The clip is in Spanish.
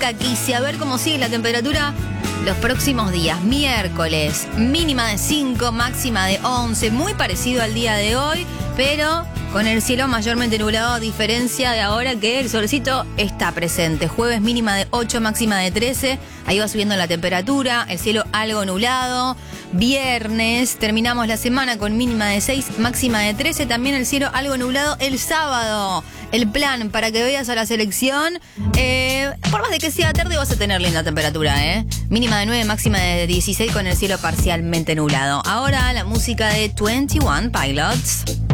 Quise, a ver cómo sigue la temperatura los próximos días. Miércoles, mínima de 5, máxima de 11, muy parecido al día de hoy, pero con el cielo mayormente nublado, a diferencia de ahora que el solcito está presente. Jueves mínima de 8, máxima de 13, ahí va subiendo la temperatura, el cielo algo nublado. Viernes terminamos la semana con mínima de 6, máxima de 13, también el cielo algo nublado. El sábado, el plan para que veas a la selección, por más de que sea tarde vas a tener linda temperatura, mínima de 9, máxima de 16 con el cielo parcialmente nublado. Ahora la música de 21 Pilots.